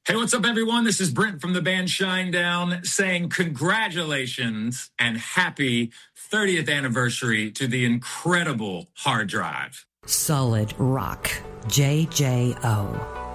Hey, what's up, everyone? This is Brent from the band Shinedown saying congratulations and happy 30th anniversary to the incredible hard drive. Solid Rock, JJO.